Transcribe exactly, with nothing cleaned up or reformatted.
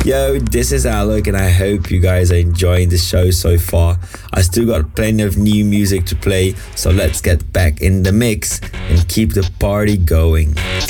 Yo, this is Alok, and I hope you guys are enjoying the show so far. I still got plenty of new music to play, so let's get back in the mix and keep the party going.